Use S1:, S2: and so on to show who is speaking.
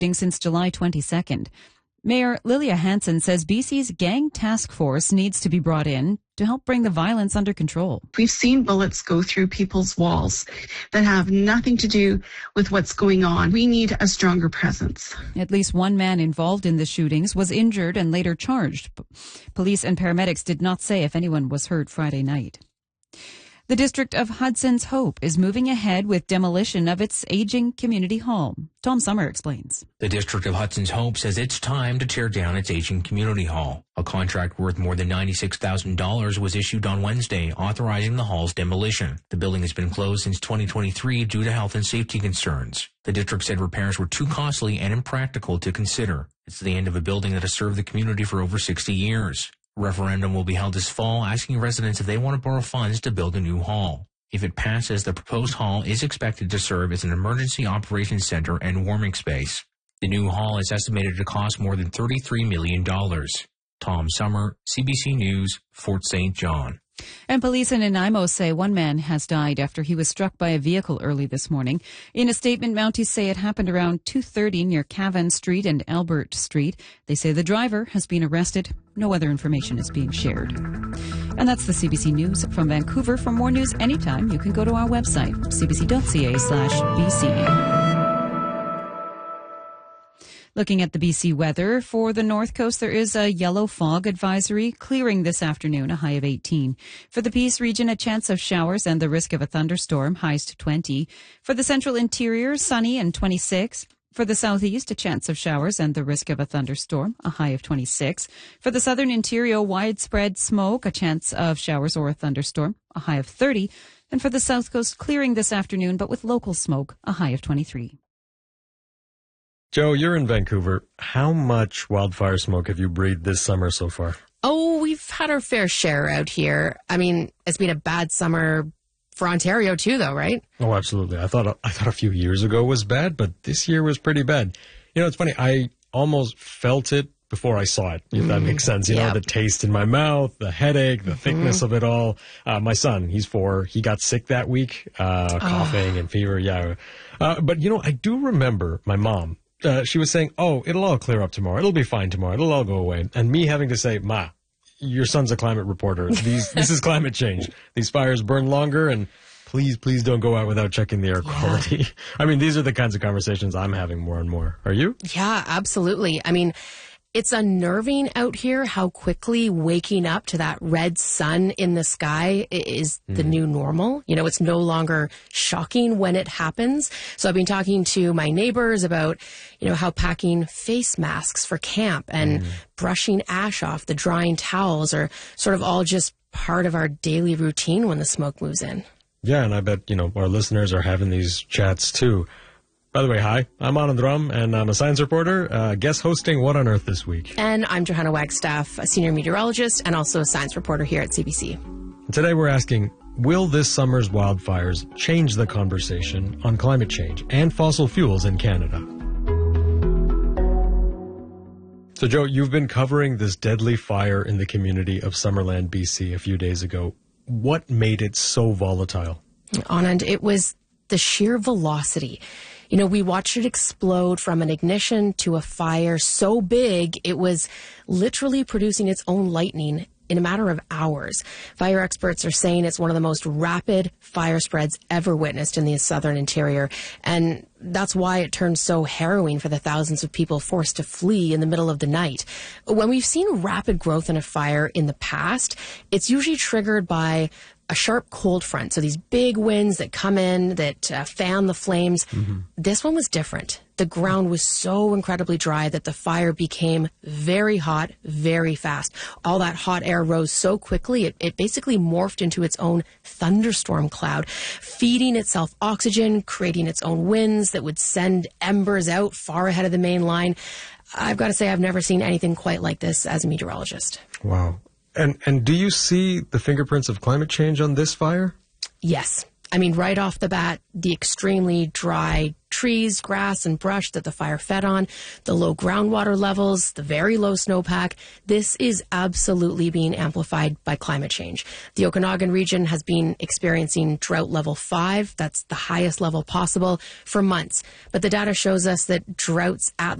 S1: since July 22nd. Mayor Lilia Hansen says BC's gang task force needs to be brought in to help bring the violence under control.
S2: We've seen bullets go through people's walls that have nothing to do with what's going on. We need a stronger presence.
S1: At least one man involved in the shootings was injured and later charged. Police and paramedics did not say if anyone was hurt Friday night. The district of Hudson's Hope is moving ahead with demolition of its aging community hall. Tom Summer explains.
S3: The district of Hudson's Hope says it's time to tear down its aging community hall. A contract worth more than $96,000 was issued on Wednesday, authorizing the hall's demolition. The building has been closed since 2023 due to health and safety concerns. The district said repairs were too costly and impractical to consider. It's the end of a building that has served the community for over 60 years. A referendum will be held this fall, asking residents if they want to borrow funds to build a new hall. If it passes, the proposed hall is expected to serve as an emergency operations center and warming space. The new hall is estimated to cost more than $33 million. Tom Summer, CBC News, Fort St. John.
S1: And police in Nanaimo say one man has died after he was struck by a vehicle early this morning. In a statement, Mounties say it happened around 2:30 near Cavan Street and Albert Street. They say the driver has been arrested. No other information is being shared. And that's the CBC News from Vancouver. For more news anytime, you can go to our website, cbc.ca/BC. Looking at the BC weather, for the North Coast, there is a yellow fog advisory clearing this afternoon, a high of 18. For the Peace region, a chance of showers and the risk of a thunderstorm, highs to 20. For the central interior, sunny and 26. For the southeast, a chance of showers and the risk of a thunderstorm, a high of 26. For the southern interior, widespread smoke, a chance of showers or a thunderstorm, a high of 30. And for the south coast, clearing this afternoon, but with local smoke, a high of 23.
S4: Joe, you're in Vancouver. How much wildfire smoke have you breathed this summer so far?
S5: Oh, we've had our fair share out here. I mean, it's been a bad summer for Ontario too, though, right?
S4: Oh, absolutely. I thought a few years ago was bad, but this year was pretty bad. You know, it's funny. I almost felt it before I saw it, if that makes sense. You know, the taste in my mouth, the headache, the thickness of it all. My son, he's 4. He got sick that week, coughing and fever. Yeah. But, you know, I do remember my mom. She was saying, oh, it'll all clear up tomorrow. It'll be fine tomorrow. It'll all go away. And me having to say, Ma, your son's a climate reporter. This is climate change. These fires burn longer, and please don't go out without checking the air quality. I mean, these are the kinds of conversations I'm having more and more. Are you?
S5: Yeah, absolutely. I mean, it's unnerving out here how quickly waking up to that red sun in the sky is the new normal. You know, it's no longer shocking when it happens. So I've been talking to my neighbors about, you know, how packing face masks for camp and brushing ash off the drying towels are sort of all just part of our daily routine when the smoke moves in.
S4: Yeah, and I bet, you know, our listeners are having these chats too. By the way, hi, I'm Anand Ram, and I'm a science reporter, guest hosting What on Earth this week.
S5: And I'm Johanna Wagstaff, a senior meteorologist and also a science reporter here at CBC.
S4: Today we're asking, will this summer's wildfires change the conversation on climate change and fossil fuels in Canada? So, Joe, you've been covering this deadly fire in the community of Summerland, BC, a few days ago. What made it so volatile?
S5: Anand, it was the sheer velocity. You know, we watched it explode from an ignition to a fire so big, it was literally producing its own lightning in a matter of hours. Fire experts are saying it's one of the most rapid fire spreads ever witnessed in the southern interior. And that's why it turned so harrowing for the thousands of people forced to flee in the middle of the night. When we've seen rapid growth in a fire in the past, it's usually triggered by a sharp cold front. So these big winds that come in that fan the flames. This one was different. The ground was so incredibly dry that the fire became very hot, very fast. All that hot air rose so quickly, it basically morphed into its own thunderstorm cloud, feeding itself oxygen, creating its own winds that would send embers out far ahead of the main line. I've got to say, I've never seen anything quite like this as a meteorologist.
S4: Wow. And do you see the fingerprints of climate change on this fire?
S5: Yes. I mean, right off the bat, the extremely dry trees, grass, and brush that the fire fed on, the low groundwater levels, the very low snowpack. This is absolutely being amplified by climate change. The Okanagan region has been experiencing drought level 5. That's the highest level possible for months. But the data shows us that droughts at